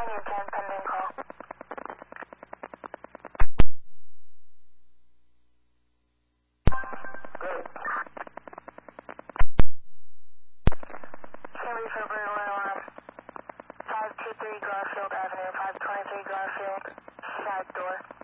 your 10 pending call. Good. Chevy for burglar alarm. 523 Garfield Avenue, 523 Garfield, side door.